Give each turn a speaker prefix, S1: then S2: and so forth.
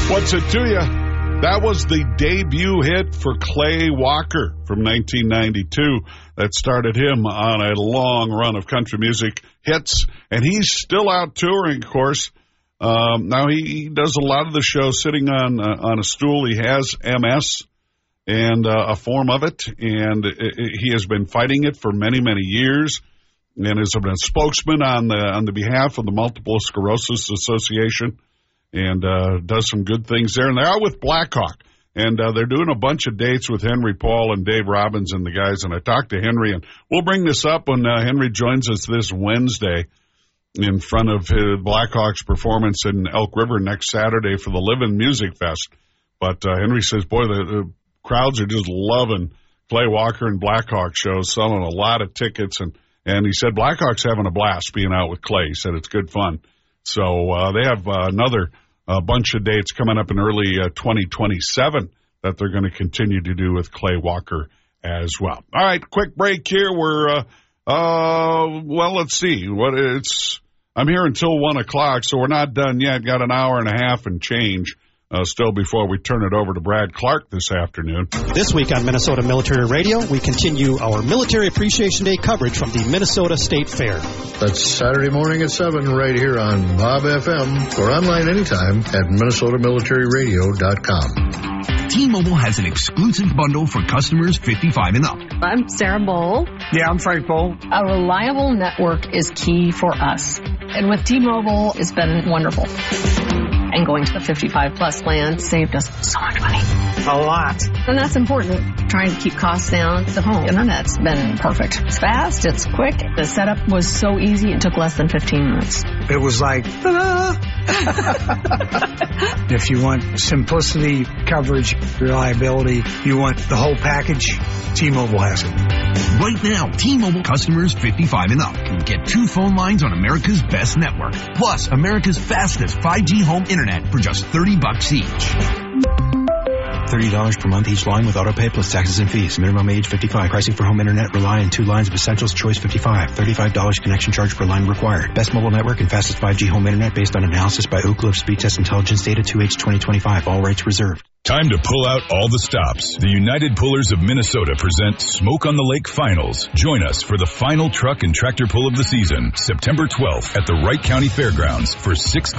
S1: What's it to you? That was the debut hit for Clay Walker from 1992 that started him on a long run of country music hits, and he's still out touring, of course. Now he does a lot of the shows sitting on a stool. He has MS and a form of it, and he has been fighting it for many, many years, and has been a spokesman on the behalf of the Multiple Sclerosis Association. And does some good things there. And they are with Blackhawk. And they're doing a bunch of dates with Henry Paul and Dave Robbins and the guys. And I talked to Henry, and we'll bring this up when Henry joins us this Wednesday in front of Blackhawk's performance in Elk River next Saturday for the Livin' Music Fest. But Henry says, boy, the crowds are just loving Clay Walker and Blackhawk shows, selling a lot of tickets. And he said Blackhawk's having a blast being out with Clay. He said it's good fun. So they have another bunch of dates coming up in early 2027 that they're going to continue to do with Clay Walker as well. All right, quick break here. We're, let's see. I'm here until 1 o'clock, so we're not done yet. Got an hour and a half and change still before we turn it over to Brad Clark this afternoon.
S2: This week on Minnesota Military Radio, we continue our Military Appreciation Day coverage from the Minnesota State Fair.
S3: That's Saturday morning at 7 right here on Bob FM or online anytime at MinnesotaMilitaryRadio.com.
S4: T-Mobile has an exclusive bundle for customers 55 and up.
S5: I'm Sarah Bowl.
S6: Yeah, I'm Frank Bowl.
S5: A reliable network is key for us. And with T-Mobile, it's been wonderful. And going to the 55-plus plan saved us so much money.
S6: A lot.
S5: And that's important. Trying to keep costs down. The home internet's been perfect. It's fast. It's quick. The setup was so easy. It took less than 15 minutes.
S6: It was like, ta-da! If you want simplicity, coverage, reliability, you want the whole package, T-Mobile has it.
S4: Right now, T-Mobile customers 55 and up can get 2 phone lines on America's best network, plus America's fastest 5G home internet for just $30 each.
S7: $30 per month each line with autopay plus taxes and fees. Minimum age 55. Pricing for home internet rely on 2 lines of essentials. Choice 55. $35 connection charge per line required. Best mobile network and fastest 5G home internet based on analysis by Ookla of Speed Test Intelligence data 2H 2025. All rights reserved.
S8: Time to pull out all the stops. The United Pullers of Minnesota present Smoke on the Lake Finals. Join us for the final truck and tractor pull of the season, September 12th at the Wright County Fairgrounds for 6